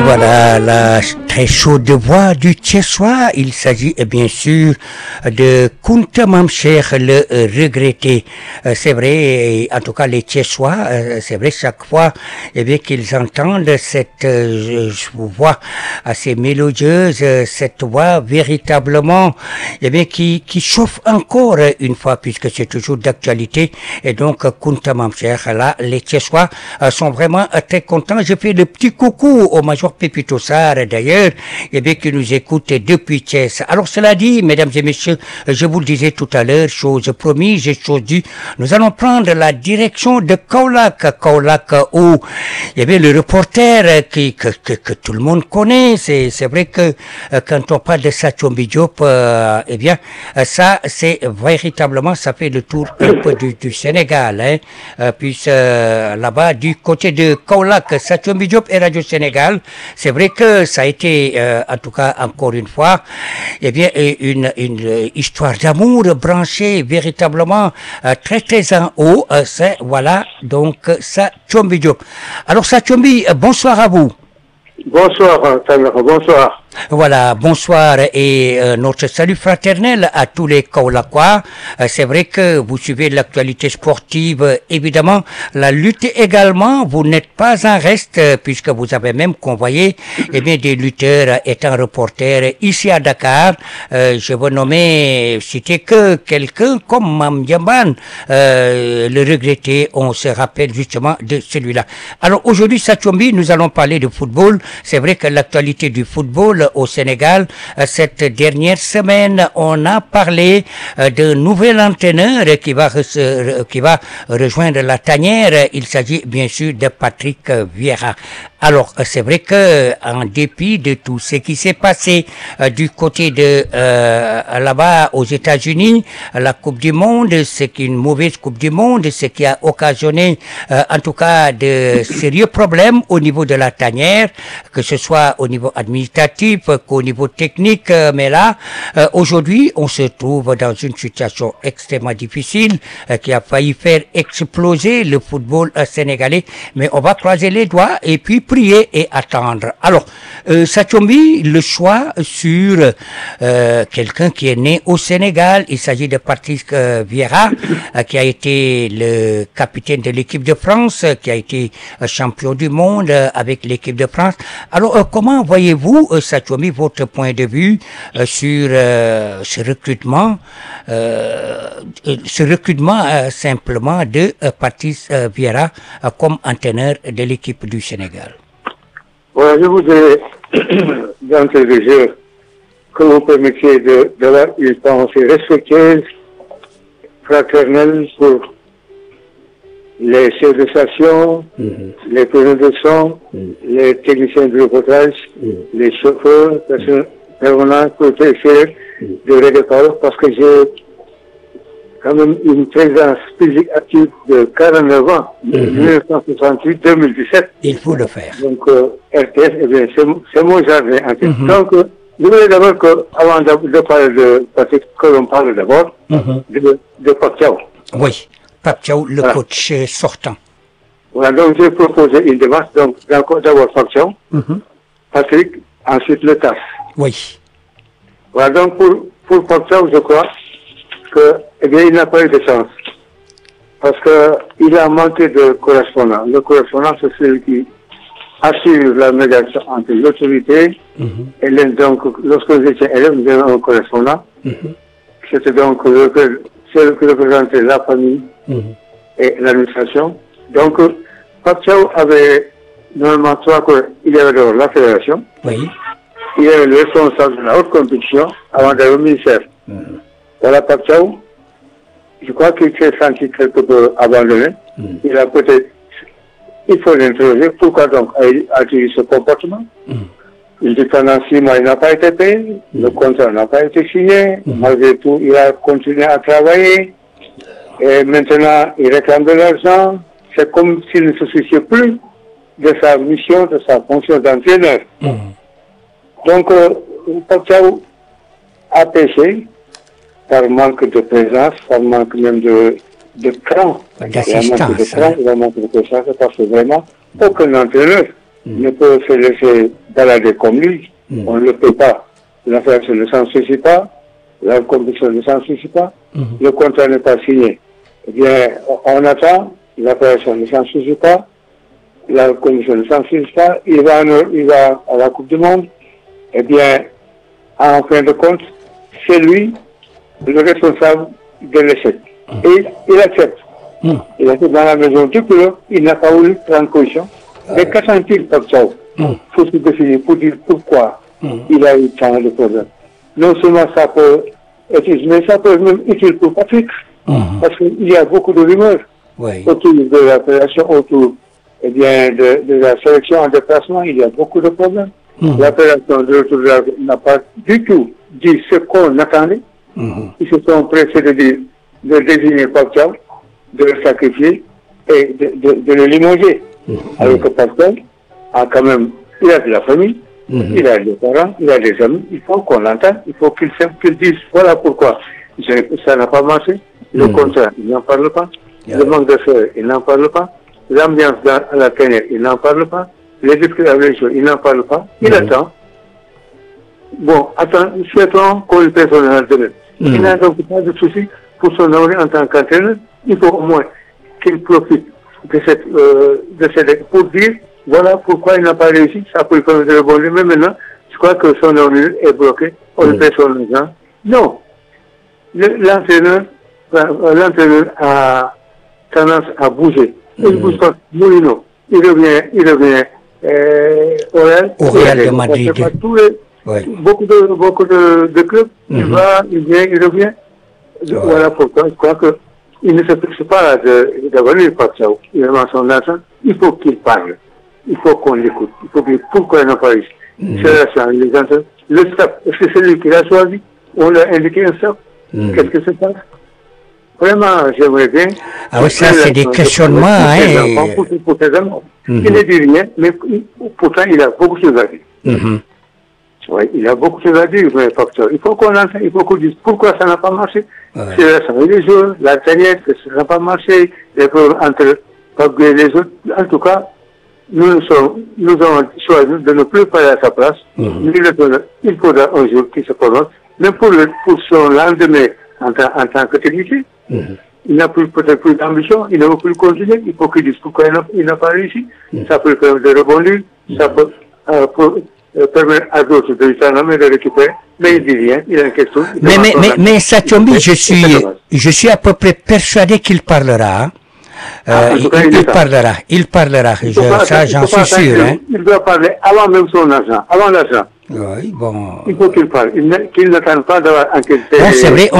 Voilà la très chaude voix du Tchessois. Il s'agit bien sûr de Kunta Mamcher, le regretté. C'est vrai, en tout cas les Tchessois, c'est vrai chaque fois qu'ils entendent cette voix assez mélodieuse, cette voix véritablement qui chauffe encore une fois puisque c'est toujours d'actualité. Et donc Kunta Mamcher, là, les Tchessois sont vraiment très contents. Je fais le petit coucou au Major Pépito Sarr, d'ailleurs, qui nous écoute depuis Thiès. Alors, cela dit, mesdames et messieurs, je vous le disais tout à l'heure, chose promise, chose due, nous allons prendre la direction de Kaolack, où il y avait le reporter que tout le monde connaît. C'est vrai que quand on parle de Sathioumbi Diop, ça, c'est véritablement, ça fait le tour un peu du Sénégal, puis là-bas, du côté de Kaolack, Sathioumbi Diop et Radio Sénégal, c'est vrai que ça a été, en tout cas encore une fois, une histoire d'amour branchée véritablement très très en haut. C'est voilà donc Sathioumbi Diop. Alors Sathioumbi, bonsoir à vous. Bonsoir, Tamara, bonsoir. Voilà, bonsoir et notre salut fraternel à tous les Kaolackois. C'est vrai que vous suivez l'actualité sportive, évidemment, la lutte également. Vous n'êtes pas en reste puisque vous avez même convoyé des lutteurs étant reporters ici à Dakar. Je veux citer que quelqu'un comme Mam Diamban, le regretté, on se rappelle justement de celui-là. Alors aujourd'hui, Sathioumbi, nous allons parler de football. C'est vrai que l'actualité du football au Sénégal, cette dernière semaine, on a parlé d'un nouvel entraîneur qui va rejoindre la tanière. Il s'agit bien sûr de Patrick Vieira. Alors, c'est vrai que en dépit de tout ce qui s'est passé du côté de là-bas aux États-Unis, la Coupe du Monde, c'est une mauvaise Coupe du Monde, ce qui a occasionné en tout cas de sérieux problèmes au niveau de la tanière, que ce soit au niveau administratif qu'au niveau technique. Mais là, aujourd'hui, on se trouve dans une situation extrêmement difficile qui a failli faire exploser le football sénégalais. Mais on va croiser les doigts et puis prier et attendre. Alors, Sathioumbi, le choix sur quelqu'un qui est né au Sénégal, il s'agit de Patrick Vieira, qui a été le capitaine de l'équipe de France, qui a été champion du monde avec l'équipe de France. Alors, comment voyez-vous, Sathioumbi, votre point de vue sur ce recrutement simplement de Patrick Vieira comme entraîneur de l'équipe du Sénégal? Voilà, je voudrais d'entrée de jeu que vous permettiez d'avoir une pensée respectueuse, fraternelle pour les chefs de station, les présidents de son, les techniciens de reportage, les chauffeurs, personnes permanentes, professeurs de Radio Kaolack, parce que j'ai quand même une présence physique active de 49 ans, 1968-2017. Il faut le faire. Donc, RTS, c'est mon jardin en fait. Donc, je voulais d'abord que, avant de parler de Patrick, que l'on parle d'abord de Pape Thiaw. Oui, Pape Thiaw, le coach sortant. Voilà, donc j'ai proposé une démarche, donc d'abord Pape Thiaw, Patrick, ensuite le TAS. Oui. Voilà, donc pour Pape Thiaw, je crois que, il n'a pas eu de chance. Parce que il a manqué de correspondant. Le correspondant, c'est celui qui assure la médiation entre l'autorité et donc, lorsque j'étais élève, nous avons un correspondant. C'était donc celui qui représentait la famille et l'administration. Donc, Pape Thiaw avait normalement trois corps. Il y avait d'abord la fédération. Oui. Il y avait le responsable de la haute compétition avant d'aller au ministère. Voilà, Pape Thiaw, je crois qu'il s'est senti quelque peu abandonné. Il a peut-être, il faut l'interroger, pourquoi donc a-t-il ce comportement? Il dit pendant 6 mois, il n'a pas été payé, le contrat n'a pas été signé, malgré tout, il a continué à travailler, et maintenant, il réclame de l'argent. C'est comme s'il ne se souciait plus de sa mission, de sa fonction d'entraîneur. Donc, Pape Thiaw a péché par manque de présence, par manque même de cran. D'assistance. Il a manque de cran, il a manque de présence, parce que vraiment, aucun entraîneur ne peut se laisser balader comme lui. On ne le peut pas. L'affaire ne s'en soucie pas. La commission ne s'en soucie pas. Le contrat n'est pas signé. Eh bien, on attend. L'affaire ne s'en soucie pas. La commission ne s'en soucie pas. Il va à la Coupe du Monde. Eh bien, en fin de compte, c'est lui le responsable de l'échec. Et il accepte. Il accepte dans la maison depuis lors, il n'a pas voulu prendre position. Mais qu'attend-il par ça? Faut se définir pour dire pourquoi il a eu tant de problèmes. Non seulement ça peut être utile, mais ça peut être même utile pour Patrick. Parce qu'il y a beaucoup de rumeurs autour de la fédération, autour de la sélection en déplacement, il y a beaucoup de problèmes. La fédération de retour n'a pas du tout dit ce qu'on attendait. Ils se sont pressés de désigner Pascal, de le sacrifier et de le limoger. Alors que Pascal a quand même, il a de la famille, il a des parents, il a des amis, il faut qu'on l'entende, il faut qu'il dise voilà pourquoi ça n'a pas marché, le contrat, il n'en parle pas, le manque de feu, il n'en parle pas, l'ambiance à la télé, il n'en parle pas, les difficultés avec les choses, il n'en parle pas, il attend. Bon, attends, souhaitons qu'on lui paie son entraîneur. Il n'a donc pas de souci pour son avenir en tant qu'entraîneur. Il faut au moins qu'il profite de cette pour dire voilà pourquoi il n'a pas réussi. Ça peut lui permettre de rebondir. Mais maintenant, je crois que son avenir est bloqué. On lui paie son argent. Non. L'entraîneur a tendance à bouger. Il bouge pas. Mourinho, il revient au Real de Madrid. Beaucoup de clubs, il va, il vient, il revient. Voilà pourquoi je crois qu'il ne se fixe pas d'avoir lui par ça. Il a son argent, il faut qu'il parle. Il faut qu'on l'écoute. Il faut qu'il pourquoi il n'a pas réussi. C'est la chance. Les gens, le staff, est-ce que c'est lui qui l'a choisi? On l'a indiqué un staff. Qu'est-ce que c'est ça? Vraiment, j'aimerais bien. Ah oui, ça, c'est des questionnements. Pour ses enfants. Il ne dit rien, mais pourtant, il a beaucoup de choses à dire. Oui, il a beaucoup de choses à dire, mais facteur. Il faut qu'on l'entende, il faut qu'on dise pourquoi ça n'a pas marché. C'est la salle des joueurs, la dernière, que ça n'a pas marché, les problèmes entre Pablo et les autres. En tout cas, nous avons choisi de ne plus parler à sa place. Il faudra un jour qu'il se prononce, mais pour son lendemain en tant que technicien. Il n'a peut-être plus d'ambition, il ne veut plus continuer, il faut qu'il dise pourquoi il n'a pas réussi. Ça peut permettre de rebondir, ça peut permettre à d'autres de lui de récupérer, mais il dit rien, il a une question. Mais Satombi, je suis à peu près persuadé qu'il parlera. Il parlera. Ça, j'en suis sûr. Il doit parler avant même son argent, avant l'argent. Oui, bon. Il faut qu'il parle. Qu'il n'attende pas d'avoir enquêté. Bon, c'est vrai,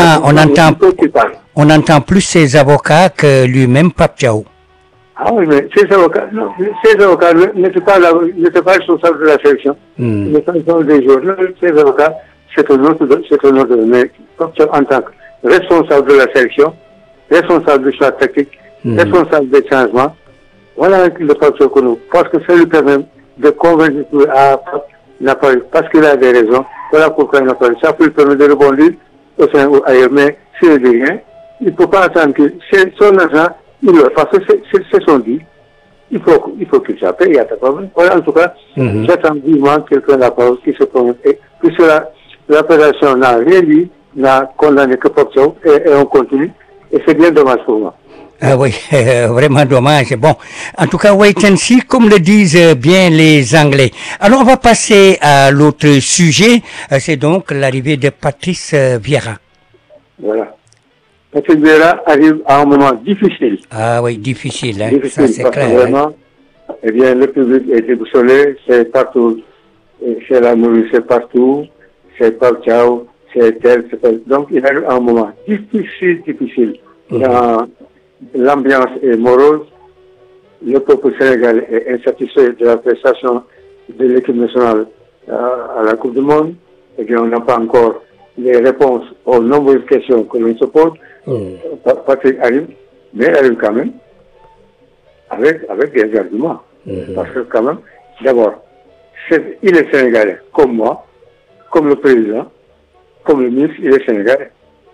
on entend plus ses avocats que lui-même, Pape Thiaw. Ah oui, mais ces avocats n'étaient pas responsables de la sélection. Ils n'étaient pas des joueurs. Ces avocats, c'est un autre. Mais Pape Thiaw, en tant que responsable de la sélection, responsable du choix tactique, responsable des changements, voilà le Pape Thiaw que nous. Parce que ça lui permet de convaincre n'a pas eu, parce qu'il a des raisons. Voilà pourquoi il n'a pas eu. Ça peut lui permettre de rebondir au sein ou ailleurs. Mais s'il ne dit rien, il ne peut pas attendre que son argent, parce que c'est son dit. Il faut qu'il s'appelle, il y a pas de problème. Voilà, en tout cas, j'attends vivement quelqu'un de la parole qui se prononce. Puisque la fédération n'a rien dit, n'a condamné que Pape Thiaw, et on continue. Et c'est bien dommage pour moi. Ah oui, vraiment dommage. Bon, en tout cas, wait and see, comme le disent bien les Anglais. Alors, on va passer à l'autre sujet. C'est donc l'arrivée de Patrice Vieira. Voilà. Patrice Vieira arrive à un moment difficile. Ah oui, difficile, hein. Difficile, ça c'est clair. Vraiment, eh bien, le public est déboussolé, c'est partout. C'est la mourir, c'est partout. C'est Pape Thiaw, c'est tel, c'est tel. Donc, il arrive à un moment difficile. L'ambiance est morose, le peuple sénégalais est insatisfait de la prestation de l'équipe nationale à la Coupe du Monde, et bien on n'a pas encore les réponses aux nombreuses questions que l'on se pose. Patrick arrive, mais il arrive quand même avec des arguments. Parce que quand même, d'abord, il est sénégalais, comme moi, comme le président, comme le ministre, il est sénégalais.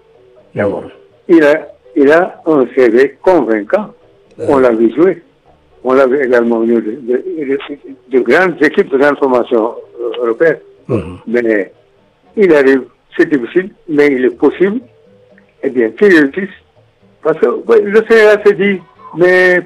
D'abord, il a un CV convaincant. On l'a vu jouer. On l'a vu également au niveau de grandes équipes de grande formation européenne. Mais il arrive, c'est difficile, mais il est possible. Eh bien, qu'il réussisse. Parce que le Sénégal se dit, mais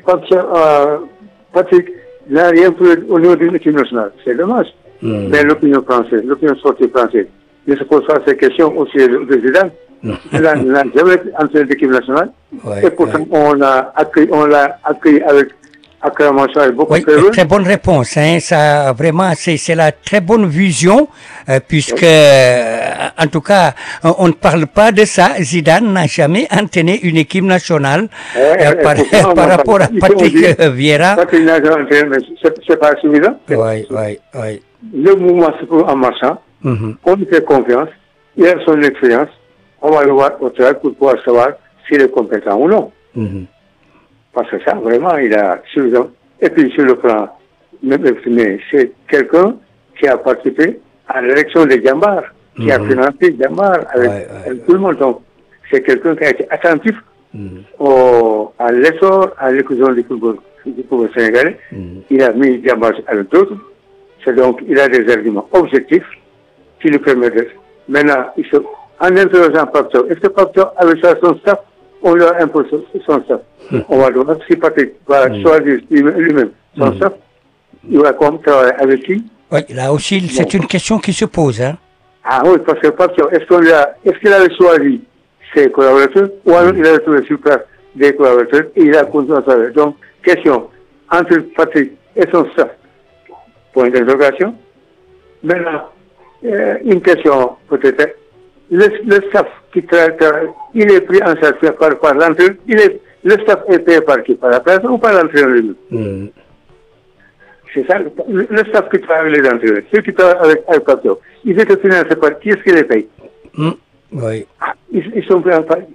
Patrick n'a rien fait au niveau de l'équipe nationale. C'est dommage. Mais l'opinion française, l'opinion sportive française, ne se pose pas ces questions aussi de Zidane. Il n'a jamais entraîné l'équipe nationale. Et pourtant, on l'a accueilli avec acclamation et beaucoup de Oui, très bonne réponse. Hein. Ça, vraiment, c'est la très bonne vision, puisque, en tout cas, on ne parle pas de ça. Zidane n'a jamais entraîné une équipe nationale par rapport à Patrick Vieira. Patrick n'a jamais entraîné, mais c'est pas suffisant. Oui. Le mouvement se trouve en marchant. On lui fait confiance. Il a son expérience. On va le voir au travail pour pouvoir savoir s'il est compétent ou non. Parce que ça, vraiment, il a suffisant. Et puis, sur le plan, c'est quelqu'un qui a participé à l'élection des Djambar, qui a financé Djambar avec tout le monde. Donc, c'est quelqu'un qui a été attentif à l'essor, à l'éclosion du football sénégalais. Il a mis Djambar avec d'autres. C'est donc, il a des arguments objectifs qui lui permettent d'être. Maintenant, en interrogeant Papto, est-ce que Papto avait choisi son staff? On leur impose son staff. On va voir si Patrick va choisir lui-même son staff. Il va travailler avec qui? Oui, là aussi, c'est une question qui se pose. Hein? Ah oui, parce que Papto, est-ce qu'il avait choisi ses collaborateurs ou alors il a trouvé sur place des collaborateurs et il a continué à travailler. Donc, question entre Patrick et son staff. Point d'interrogation. Maintenant, une question peut-être. Le staff qui travaille, il est pris en charge par l'entraîneur. Le staff est payé par qui? Par la personne ou par l'entraîneur lui-même? C'est ça, le staff qui travaille avec les entraîneurs, ceux qui travaillent avec Papio, ils étaient financés par qui est-ce qui les paye? Oui. Ils sont pris en charge.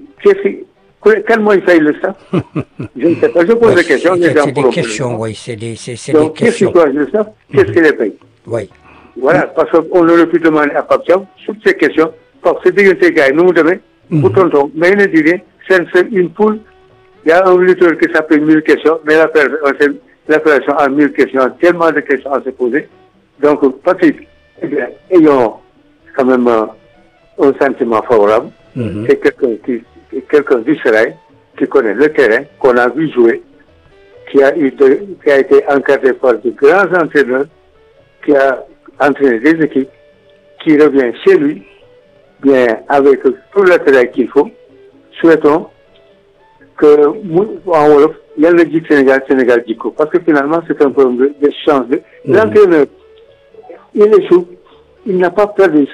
Quel moyen paye le staff? Je ne sais pas, je pose des questions. C'est des questions, oui, c'est des questions. Donc, qu'est-ce qui choisit le staff? Qu'est-ce qui les paye? Oui. Voilà, parce qu'on aurait pu demander à Papio toutes ces questions. Parce que ces gars, nous devons, vous tontons, mais il ne dit rien, c'est une poule. Il y a un lutteur qui s'appelle 1000 questions, mais l'appellation a 1000 questions, tellement de questions à se poser. Donc, Patrick, eh bien, ayons quand même un sentiment favorable. C'est quelqu'un du Serail, qui connaît le terrain, qu'on a vu jouer, qui a été encadré par de grands entraîneurs, qui a entraîné des équipes, qui revient chez lui, bien, avec tout le travail qu'il faut, souhaitons que, en Wolof, il y a le dit Sénégal Diko. Parce que finalement, c'est un problème de chance. L'entraîneur, il échoue, il n'a pas perdu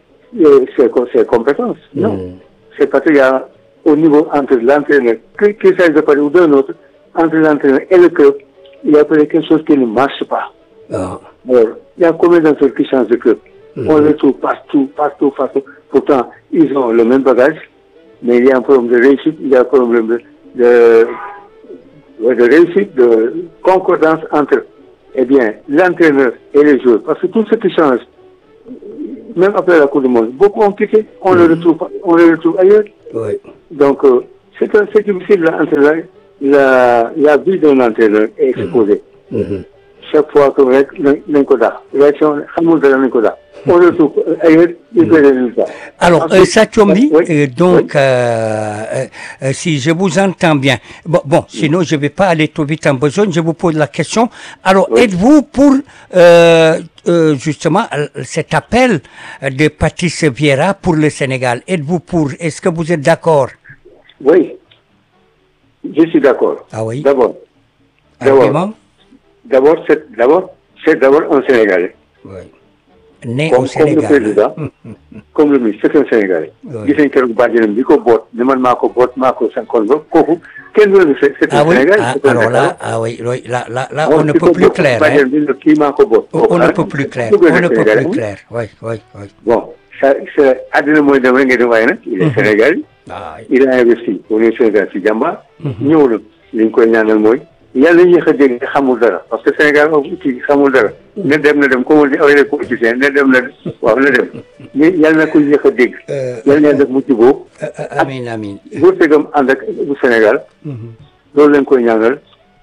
ses compétences. Non. C'est parce qu'il y a, au niveau entre l'entraîneur, qu'il s'agisse de Paris ou d'un autre, entre l'entraîneur et le club, il y a quelque chose qui ne marche pas. Alors, il y a combien d'entraîneurs qui changent de club? On les trouve partout. Pourtant, ils ont le même bagage, mais il y a un problème de réussite, il y a un problème de réussite, de concordance entre, l'entraîneur et les joueurs. Parce que tout ce qui change, même après la Coupe du Monde, beaucoup ont quitté, on les retrouve ailleurs. Oui. Donc, c'est difficile entre la vie d'un entraîneur est exposée. Chaque fois que on le trouve ailleurs, il fait des résultats. Alors, Satyombi, donc, si je vous entends bien, bon, sinon je ne vais pas aller trop vite en besogne, je vous pose la question. Alors, êtes-vous pour justement cet appel de Patrice Vieira pour le Sénégal? Êtes-vous pour? Est-ce que vous êtes d'accord? Oui, je suis d'accord. Ah oui? D'abord, c'est d'abord un Sénégalais. Oui. Né au Sénégal. Comme le président, comme le ministre, c'est un Sénégalais. Gis nañ keroog bàjjenam bi ko boot ne man maa ko sankoon ba kooku kenn du c'est un Sénégalais. Alors là, là, on ne peut plus clair. On ne peut plus clair. Oui. Bon, c'est àddina mooy dem rek nga dem waaye nag il est Sénégalais. Il a investi au Sénégal ci Djambar. ñëw na li ñu koy ñaanal mooy yàlla yéex a dégg xamul dara parce que Sénégal ci xamul dara ne dem comme di awee politicien ne dem mais yàlla na ko yéex a dégg yàlla na def mucc boobu amiin wërsëgam ànd ak bu Sénégal loolu lañ koy ñaanal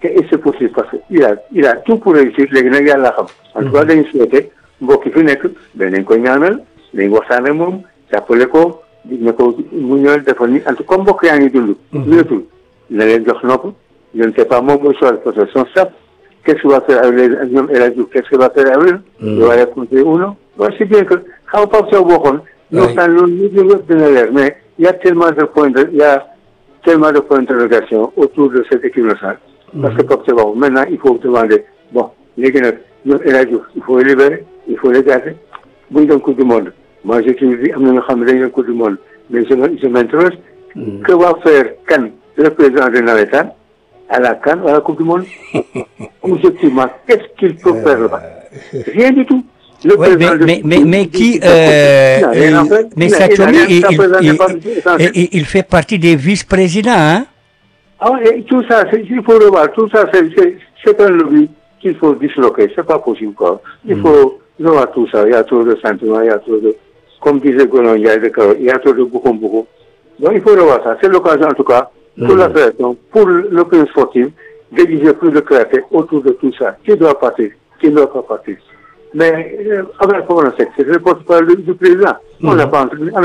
et c'est possible parce que il a tout pour réussir léegi nag yàlla xam. en tout cas dañu souhaité mbokk fi nekk nañ ko ñaanal nañ waxtaan ak moom jàppale ko ne ko mu ñëw defal ni en tout cas mbokk yaa ngi dund. wéetul na leen jox nopp je ne sais pas moom mooy choix parce que son staff qu'est-ce qu'il va faire avec les ñoom El Hadj Diouf qu'est-ce qu'il va faire avec eux. il va les conseiller ou non. bon c'est bien que xam nga Pape Sow boo xoon. oui ñu waxtaan loolu yëpp dina leer mais il y a tellement de points d'interrogation autour de cette équipe nationale. Parce que Pape Sow maintenant il faut demander bon léegi nag ñoom El Hadj Diouf il faut les libérer il faut les garder bu ñu dem coupe du monde moi je te dis am na ñoo xam ne dañu dem coupe du monde mais je m'interroge que va faire Kane le président de navétane à la CAN à la coupe du monde objectivement qu'est-ce qu'il peut faire là-bas rien du tout. Mais qui mais Satchomi il fait partie des vice-présidents hein. Ah oui, tout ça, il faut revoir, tout ça, c'est un lobby qu'il faut disloquer, c'est pas possible quoi. Il faut revoir tout ça, il y a trop de sentiments, il y a trop de, comme disait Golan, il y a trop de beaucoup. Donc il faut revoir ça, c'est l'occasion en tout cas, pour la fédération, pour le pays sportif, d'éviger plus de clarté autour de tout ça. Qui doit partir, qui ne doit pas partir. Mais avec le c'est le porte-parole du président, on n'a pas entendu.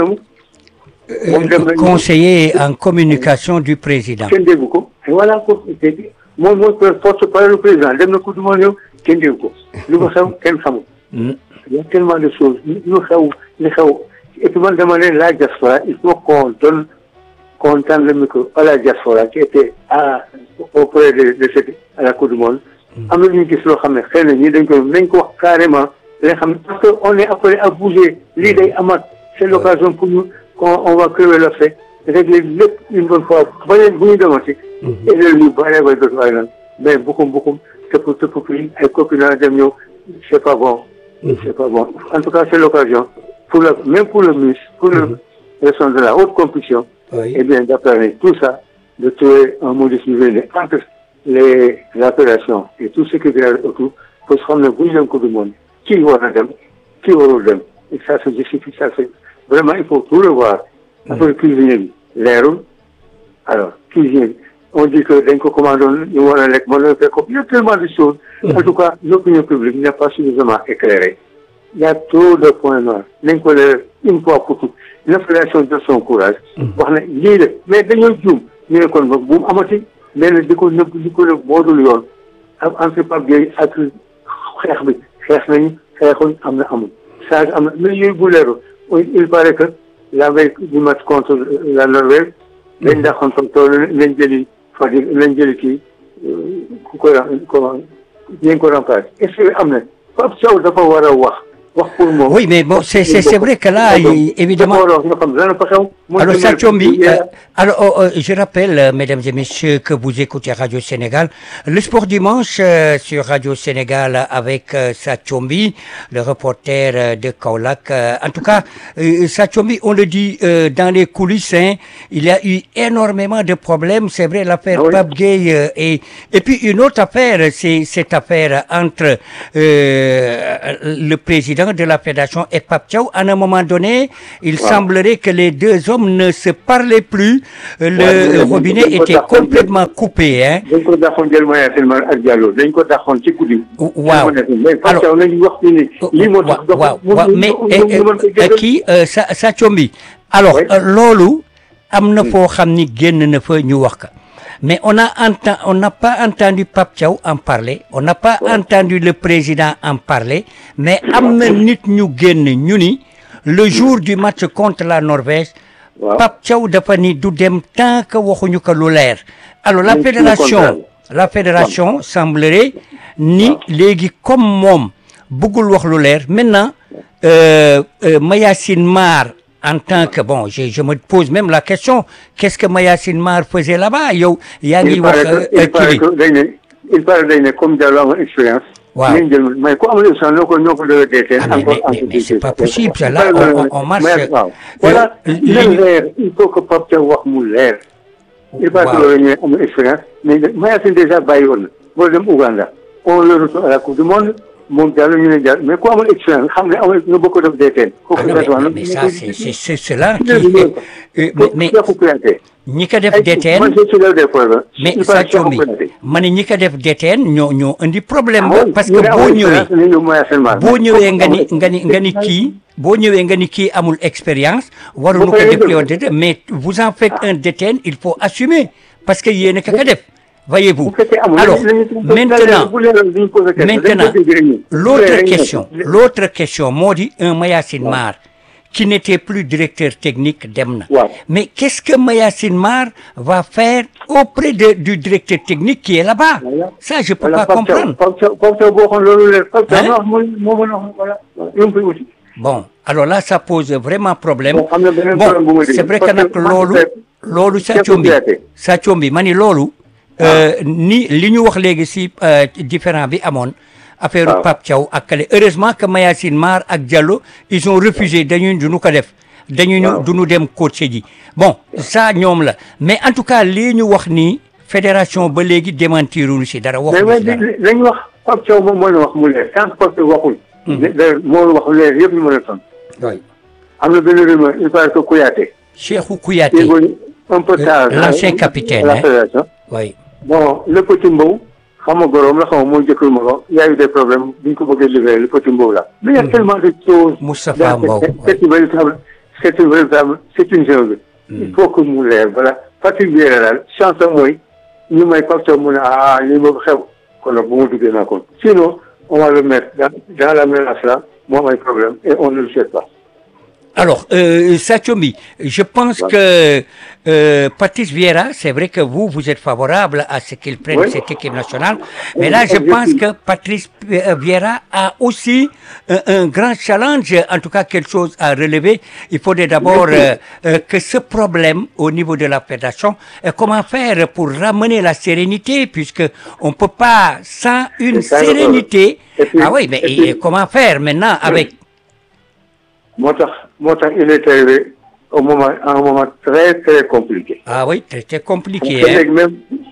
Conseiller en communication du président. Et voilà, moi, porte-parole du président, dem na coupe du monde yow kenn dégg ko lu ko xew kenn xamul. Il y a tellement de choses li xew et puis man dama ne la diaspora il faut qu'on tende le micro à la diaspora qui était auprès de cette à la coupe du monde. am na lu ñu gis loo xam ne xëy na ñii dañ ko wax carrément li nga xam ne parce que on est appelé à bouger lii day amaat c'est l'occasion pour nous qu'on va crever le fait régler lépp une bonne fois bu ñu demati. et léegi ñu bëree ba dootu waay naan mais beaucoup tëpp ay copinage dem ñëw c'est pas bon. c'est pas bon en tout cas c'est l'occasion même pour le ministre pour le président de la haute compétition. et bien d'appeler tout ça de trouver un modus vivendi entre la fédération et tout ce qui est autour pour se xam ne bu ñu dem Coupe du monde kii war na dem kii warul dem et ça se justifie ça c'est vraiment il faut tout revoir. après cuisinier bi leerul alors cuisinier bi on dit que dañ ko commandé ñu war a lekk mën na fekk il y a tellement de choses. en tout cas l'opinion publique n'est pas suffisamment éclairée. il y a trop de points noirs nañ ko leer une fois pour toutes la fédération de son courage. wax na lii la mais dañoo juum ñu ne kon bu mu amati mais nag di ko nëbb moo dul yoon entre Pape Gueye ak xeex nañu xeexuñ am na amul saa am na mais yooyu bu leerul il paraît que la veille du match contre la Norvège dañ daxoon comme tool nañ jëli kii ku ko remplacer est-ce que am na Pape Sow dafa war a wax pour moi. Oui, mais bon, c'est vrai que là, évidemment. Alors, Satchomi, je rappelle, mesdames et messieurs, que vous écoutez Radio Sénégal. Le sport dimanche sur Radio Sénégal avec Satchomi, le reporter de Kaolack. En tout cas, Satchomi, on le dit dans les coulisses, hein, il y a eu énormément de problèmes. C'est vrai, l'affaire Pape Gueye et puis une autre affaire, c'est cette affaire entre le président de la fédération et Pape Thiaw. À un moment donné, il semblerait que les deux hommes ne se parlaient plus. Le robinet était complètement coupé. Hein. Mais qui Satchomi. Alors, loolu am na foo xam ni génn na fa ñu wax ka. Mais on n'a pas entendu Pape Thiaw en parler, on n'a pas entendu le président en parler, mais am na nit ñu génn ñu ni le jour du match contre la Norvège, Pape Thiaw dafa ni du dem tant que waxuñu ko lu leer. Alors la fédération semblerait ni léegi comme moom bëggul wax lu leer. Maintenant Mayacine Mar en tant que bon, je me pose même la question, qu'est-ce que Mayacine Mar faisait là-bas? Yow yaa ngi wax il paraît dañ ne comme Diallo am expérience. Waaw mais ku amul expérience ñoo ko devee deetee mais c'est pas possible ça là on marche. Voilà leer il faut que Pape Thiaw wax mu leer. Il paraît que loolu ñooy amul expérience mais Mayacine déjà bàyyi woon na boo dem Ouganda on le retrouve à la Coupe du monde moom Diallo ñu ne Diallo mais ku amul expérience xam ne amul nga bëgg ko def DTN. mais ça c'est cela qui mais ñi ko def DTN mais Sadio Mbi ma ne ñi ko def DTN ñoo indi problème ba parce que boo ñëwee nga ni kii amul expérience waruñu ko def yoon DTN mais vous en faites un DTN il faut assumer parce que yéen a ko def voyez-vous alors maintenant l'autre question moo di un Mayacine Mar qui n'était plus directeur technique dem na mais qu'est-ce que Mayacine Mar va faire auprès du directeur technique qui est là-bas ça je peux pas comprendre bon alors là ça pose vraiment problème bon c'est vrai que nag loolu Sadio Mbi ma ni loolu ni li ñu wax léegi si différent bi amoon affaire Pape Thiaw ak kale heureusement que Mayacine Mar ak Diallo ils ont refusé duñu ko def duñu dem coacher ji bon ça ñoom la mais en tout cas lii ñu wax nii fédération ba léegi démentiruñu si dara waxuñu si dara lañu wax Pape Thiaw moom moo wax mu leer tant que waxul moo wax leer yëpp ñu mën a ton am na benn rumeur il paraît que Kouyaté Cheikhou Kouyaté un peu tard l'ancien capitaine la fédération oui bon le petit Mbow xam nga goroom la xam nga mooy jëkkër ma ko y a eu des problèmes bu ñu ko bëggee libérer le petit Mbow là mais il y a tellement de choses Moustapha Mbow c'est une géologie il faut que mu leer voilà Patrick Vieira daal chance mooy ñu may Pape Thiaw mu ne lii moo xew kon nag bu ma duggee naa kon sinon on va le mettre dans la menace là moo am ay problème et on ne le souhaite pas. Alors, Sadio Mbi, je pense que Patrice Vieira, c'est vrai que vous êtes favorable à ce qu'il prenne cette équipe nationale, mais là, je pense que Patrice Vieira a aussi un grand challenge, en tout cas quelque chose à relever. Il faudrait d'abord que ce problème au niveau de la fédération, comment faire pour ramener la sérénité, puisque on peut pas sans une sérénité. Ah oui, mais comment faire maintenant avec moo tax il est arrivé à un moment très très compliqué. Ah oui, très compliqué. Même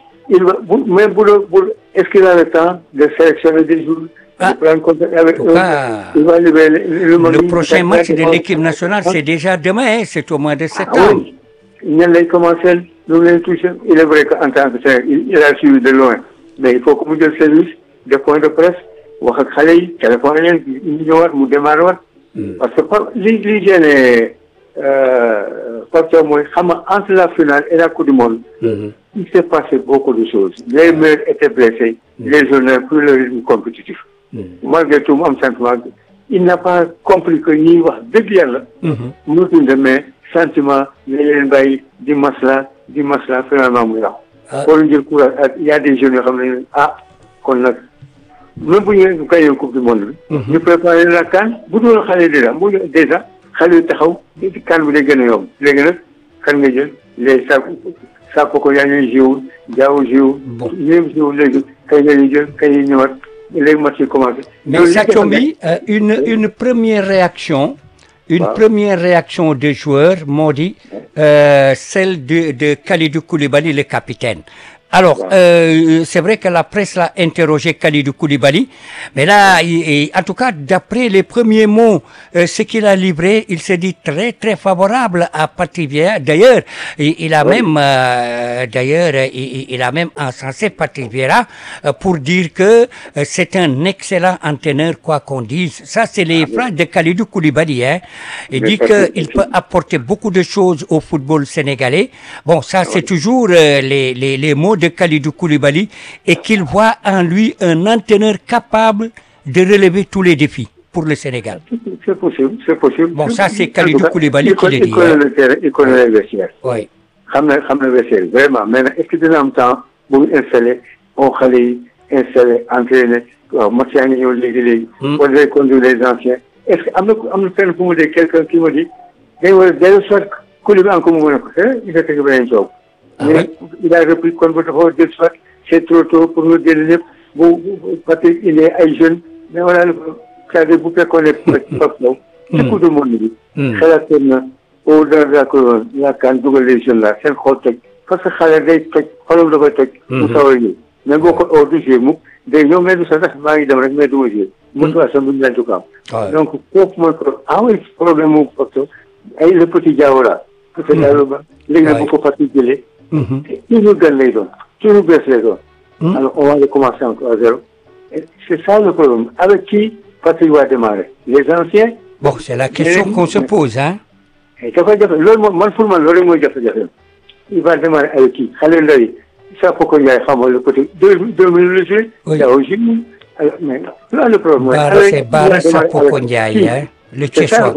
est-ce qu'il a le temps de sélectionner des joueurs, de prendre contact avec eux? Il va libérer le prochain match de l'équipe nationale, c'est déjà demain, c'est au mois de septembre. Il lay commencé, nous l'avons touché. Il est vrai qu'en tant que tel, il a suivi de loin, mais il faut que mu jël service de point de presse wax ak xale yi téléphone leen ñu ñëwaat mu démarré waat. Parce que li gêne Pape Thiaw mooy xam nga entre la finale et la Coupe du Monde. Il s'est passé beaucoup de choses. Les meilleurs étaient blessés, les joueurs n'avaient plus le rythme compétitif. Malgré tout mu am sentiment il n'a pas compris que ñuy wax dëgg yàlla. mënatuñ demee sentiment ne leen bàyyi di masla finalement mu yàqu. pour ñu jël courage ak y a des jeunes yoo xam ne kon nag. même bu ñu gagné coupe du monde bi. ñu préparé la CAN bu dul xale déjà xale yu taxaw CAN bi day gën a yomb léegi nag kan nga jël les saako ko yaa ñuy jiw jaaw jiw. ñoom jiw léegi kay nga ñuy jël kay ñu ñëwaat léegi match yi commencé. mais Sadio Mbi une première réaction. Première réaction des joueurs moo di celle de Kalidou Koulibaly le capitaine. Alors, c'est vrai que la presse l'a interrogé Kalidou Koulibaly, mais là, en tout cas, d'après les premiers mots, ce qu'il a livré, il s'est dit très, très favorable à Patrice Vieira. D'ailleurs, il a même encensé Patrice Vieira pour dire que c'est un excellent entraîneur, quoi qu'on dise. Ça, c'est les phrases de Kalidou Koulibaly, hein. Il dit qu'il peut apporter beaucoup de choses au football sénégalais. Bon, ça, c'est toujours les mots de Kalidou Koulibaly et qu'il voit en lui un entraîneur capable de relever tous les défis pour le Sénégal. C'est possible. Bon, ça c'est Kalidou Koulibaly qui le dit. Il connaît le terrain, il connaît les vestiaires. Oui. xam na vestiaire vraiment mais est-ce que dina am temps bu ñu installé xale yi installé entraîné match yaa ngi ñëw léegi. on devait conduire les anciens. est-ce que am na fenn fu mu dee quelqu'un qui me dit day war a dellu soit Koulibaly encore mu mën a ko il a teg beneen coow. Il a repris kon ba dafa jël soit c'est trop tôt pour nous jël lépp bu Patrick il est ay jeunes mais voilà c'est-à-dire bu fekkoon ne Pape Thiaw ci Coupe du monde bi xalaatoon na au-delà de la CAN dugal les jeunes là seen xol toj parce que xale day toj xolam dafay toj mu sawar ñëw mais boo ko au du jeu mukk day ñëw mais du sax maa ngi dem rek mais du ma joué motivation bi ñu leen tukkaam donc kooku mooy amul problème mu facteur ay le petit Diawo la petit Diawo ba léegi nag bu ko fàttali jëlee toujours gan lay doon toujours bees lay doon alors on va recommencer encore à zéro et c'est ça le problème avec qui Patrick va démarrer les anciens bon c'est la question qu'on se pose hein dafa jafe loolu moom man pour man loolu mooy jafe-jafe il va démarrer avec qui xale ndaw yi Sapoko Ndiaye xam nga le côté 2000 le joué. Oui. Mais là le problème. C'est Bara Sapoko Ndiaye hein le Thiessois.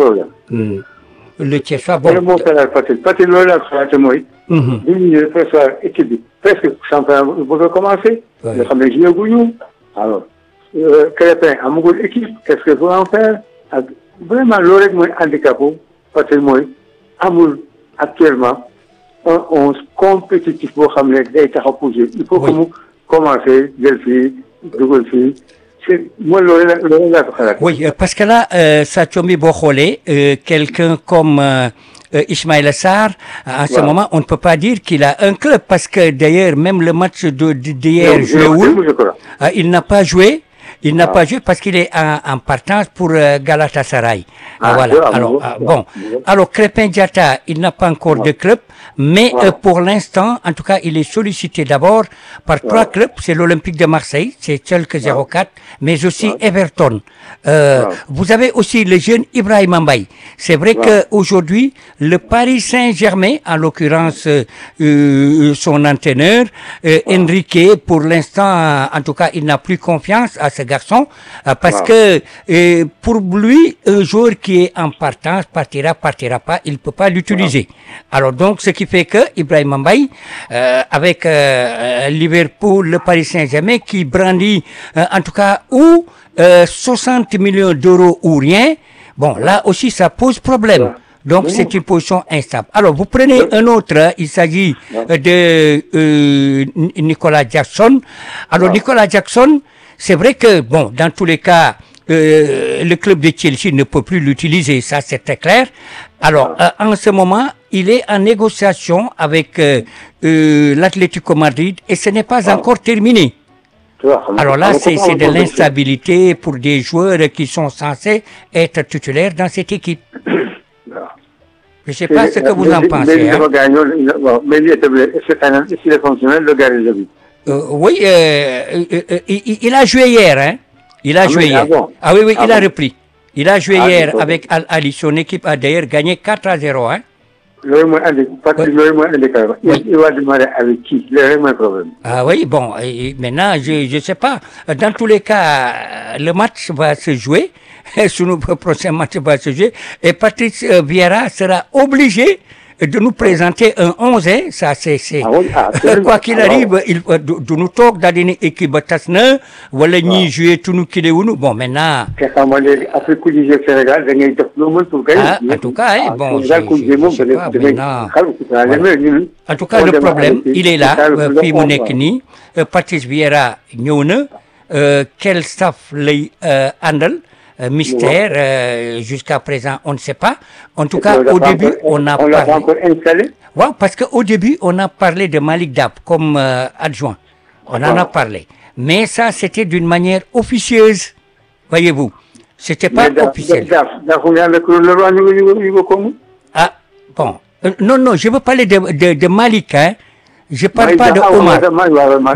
Le Thiessois bon. Le mot faire Patrick loolu la xalaate mooy. bi ñu ñëwee presque équipe bi presque championnat bu bëgg a commencer. nga xam ne joué guñu alors Crépin amagul équipe qu'est-ce que faut en faire ak vraiment loolu rek mooy handicap bu Patrick mooy amul actuellement. on compétitif boo xam ne day tax a pousser il faut que mu commencer jël fii dugal fii c'est mooy loolu laa ko xalaat. Oui parce que là Sathiomi boo xoolee quelqu'un comme Ismaïla Sarr en ce moment on ne peut pas dire qu'il a un club parce que d'ailleurs même le match d'hier il n'a pas joué. Il n'a pas joué parce qu'il est en partance pour Galatasaray. Voilà. Alors bon. Alors Crépin Diatta, il n'a pas encore de club, mais pour l'instant, en tout cas, il est sollicité d'abord par trois clubs. C'est l'Olympique de Marseille, c'est Schalke 04, mais aussi Everton. Vous avez aussi le jeune Ibrahim Mbaye. C'est vrai que aujourd'hui, le Paris Saint-Germain, en l'occurrence son entraîneur Enrique, pour l'instant, en tout cas, il n'a plus confiance à ce garçon parce que pour lui un joueur qui est en partance partira pas, il peut pas l'utiliser. Alors donc ce qui fait que Ibrahim Mbaye avec Liverpool, le Paris Saint-Germain qui brandit en tout cas ou 60 millions d'euros ou rien, bon là aussi ça pose problème. Donc c'est une position instable. Alors vous prenez un autre, il s'agit de Nicolas Jackson. Alors Nicolas Jackson, c'est vrai que, bon, dans tous les cas, le club de Chelsea ne peut plus l'utiliser, ça c'est très clair. Alors, en ce moment, il est en négociation avec l'Atlético Madrid et ce n'est pas encore terminé. Alors là, c'est de l'instabilité pour des joueurs qui sont censés être titulaires dans cette équipe. Je ne sais pas ce que vous en pensez. Hein. Mais s'il est fonctionnel, le gars est oui, il a joué hier, hein. Il a joué hier. Bon. Ah oui, il a repris. Il a joué hier avec Al Ali. Son équipe a d'ailleurs gagné 4-0, hein. Il va démarrer avec qui? Le problème. Ah oui, bon, et maintenant, je ne sais pas. Dans tous les cas, le match va se jouer. Sur le prochain match va se jouer. Et Patrice Vieira sera obligé de nous présenter un 11, hein, ça c'est quoi qu'il arrive, il de nous toog daal di ne équipe ba tas na wala ñi jouer tunu kile wunu bon maintenant en tout cas hein, bon en tout cas le problème il est là fii mu nekk nii Patrice Vieira ñëw na quel staff lay àndal mystère jusqu'à présent on ne sait pas. En tout cas au début on a parlé. Ouais, parce que au début on a parlé de Malick Dab comme adjoint. On en a parlé. Mais ça c'était d'une manière officieuse. Voyez-vous. C'était pas officiel. Ah bon. Non, je veux parler de Malick hein. Je parle pas de Omar.